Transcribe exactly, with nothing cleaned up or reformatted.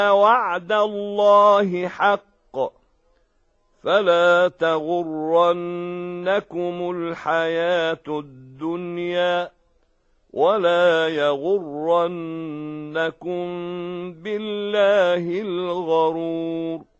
وعد الله حق فلا تغرنكم الحياة الدنيا ولا يغرنكم بالله الغرور.